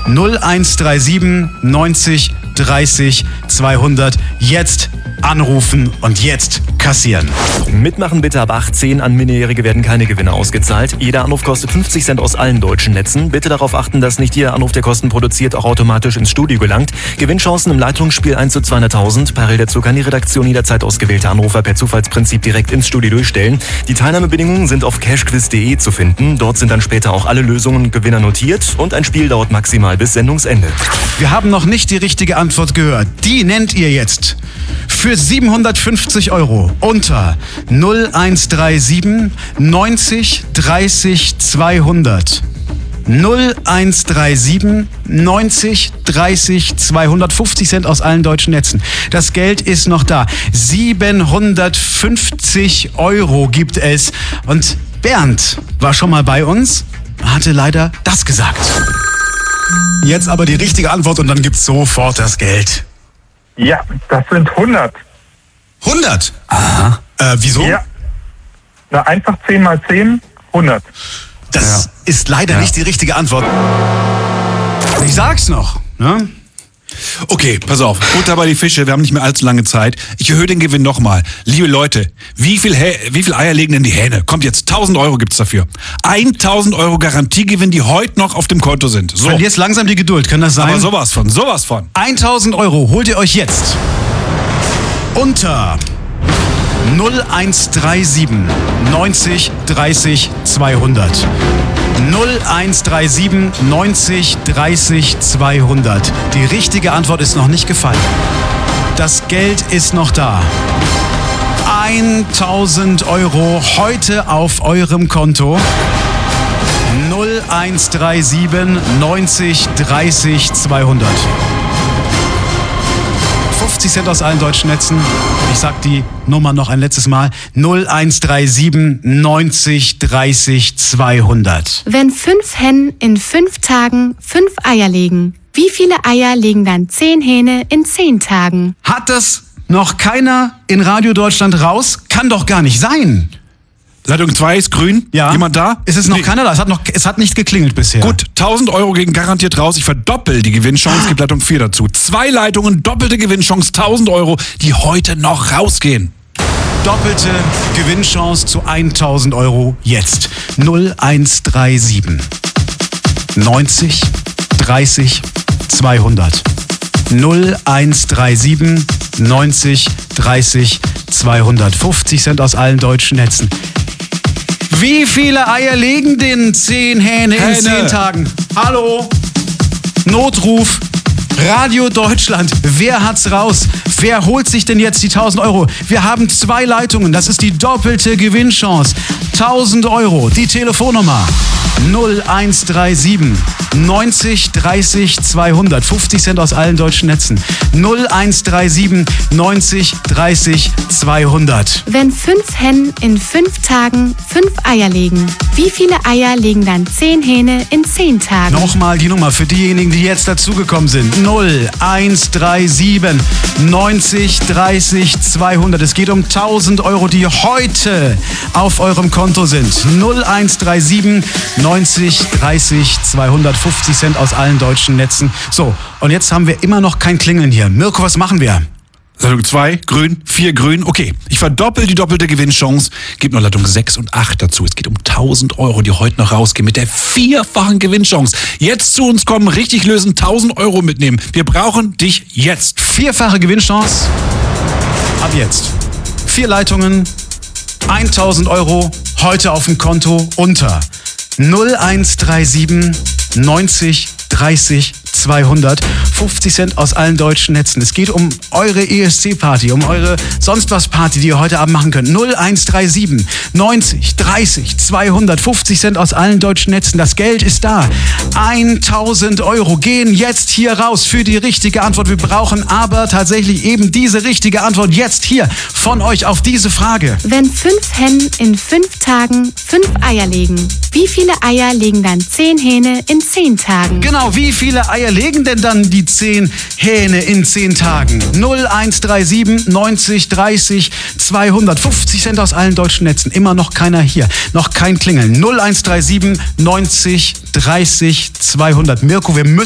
0137 90 30 200. Jetzt anrufen und jetzt kassieren. Mitmachen bitte ab 18. An Minderjährige werden keine Gewinne ausgezahlt. Jeder Anruf kostet 50 Cent aus allen deutschen Netzen. Bitte darauf achten, dass nicht jeder Anruf, der Kosten produziert, auch automatisch ins Studio gelangt. Gewinnchancen im Leitungsspiel 1 zu 200.000. Parallel dazu kann die Redaktion jederzeit ausgewählte Anrufer per Zufallsprinzip direkt ins Studio durchstellen. Die Teilnahmebedingungen sind auf cashquiz.de zu finden. Dort sind dann später auch alle Lösungen und Gewinner notiert. Und ein Spiel dauert maximal bis Sendungsende. Wir haben noch nicht die richtige Antwort gehört. Die nennt ihr jetzt. Für 750 € unter 0137 90 30 200. 0137 90 30 200. 50 Cent aus allen deutschen Netzen. Das Geld ist noch da. 750 € gibt es. Und Bernd war schon mal bei uns, hatte leider das gesagt. Jetzt aber die richtige Antwort und dann gibt's sofort das Geld. Ja, das sind 100. 100? Aha. Wieso? Ja. Na, einfach 10 mal 10, 100. Das ist leider nicht die richtige Antwort. Ich sag's noch, ne? Okay, pass auf. Butter bei die Fische, wir haben nicht mehr allzu lange Zeit. Ich erhöhe den Gewinn nochmal. Liebe Leute, wie viel Eier legen denn die Hähne? Kommt jetzt, 1.000 € gibt's dafür. 1.000 € Garantiegewinn, die heute noch auf dem Konto sind. So. Verlierst langsam die Geduld, kann das sein? Aber sowas von. 1.000 € holt ihr euch jetzt unter 0137 90 30 200. 0137 90 30 200. Die richtige Antwort ist noch nicht gefallen. Das Geld ist noch da. 1.000 € heute auf eurem Konto. 0137 90 30 200. 50 Cent aus allen deutschen Netzen. Ich sag die Nummer noch ein letztes Mal. 0137 90 30 200. Wenn 5 Hennen in 5 Tagen 5 Eier legen, wie viele Eier legen dann 10 Hähne in 10 Tagen? Hat das noch keiner in Radio Deutschland raus? Kann doch gar nicht sein. Leitung 2 ist grün. Ja. Jemand da? Ist es noch keiner da? Es hat nicht geklingelt bisher. Gut, 1.000 € gehen garantiert raus. Ich verdoppel die Gewinnchance. Es gibt Leitung 4 dazu. 2 Leitungen, doppelte Gewinnchance, 1.000 €, die heute noch rausgehen. Doppelte Gewinnchance zu 1.000 € jetzt. 0137 90 30 200. 0137 90 30 200. 50 Cent aus allen deutschen Netzen. Wie viele Eier legen denn 10 Hähne in 10 Tagen? Hallo? Notruf. Radio Deutschland. Wer hat's raus? Wer holt sich denn jetzt die 1.000 €? Wir haben 2 Leitungen. Das ist die doppelte Gewinnchance. 1.000 €. Die Telefonnummer 0137 90 30 200. 50 Cent aus allen deutschen Netzen. 0137 90 30 200. Wenn 5 Hennen in 5 Tagen 5 Eier legen, wie viele Eier legen dann 10 Hähne in 10 Tagen? Nochmal die Nummer für diejenigen, die jetzt dazugekommen sind. 0137 90 30 200. Es geht um 1.000 €, die heute auf eurem Konto sind. 0137 90 30 200. 50 Cent aus allen deutschen Netzen. So, und jetzt haben wir immer noch kein Klingeln hier. Mirko, was machen wir? Leitung 2, grün, 4 grün. Okay, ich verdoppel die doppelte Gewinnchance. Gib noch Leitung 6 und 8 dazu. Es geht um 1.000 €, die heute noch rausgehen mit der 4-fachen Gewinnchance. Jetzt zu uns kommen, richtig lösen, 1.000 € mitnehmen. Wir brauchen dich jetzt. 4-fache Gewinnchance. Ab jetzt. 4 Leitungen, 1.000 € heute auf dem Konto unter 0137 90 30 200. 50 Cent aus allen deutschen Netzen. Es geht um eure ESC-Party, um eure Sonst-was-Party, die ihr heute Abend machen könnt. 0137 90 30 200. 50 Cent aus allen deutschen Netzen. Das Geld ist da. 1.000 € gehen jetzt hier raus für die richtige Antwort. Wir brauchen aber tatsächlich eben diese richtige Antwort jetzt hier von euch auf diese Frage. Wenn 5 Hennen in 5 Tagen 5 Eier legen, wie viele Eier legen dann 10 Hähne in 10 Tagen? Genau, wie viele Eier legen denn dann die 10 Hähne in 10 Tagen? 0137 90 30 200. 50 Cent aus allen deutschen Netzen. Immer noch keiner hier. Noch kein Klingeln. 0137 90 30 200. Mirko, wir müssen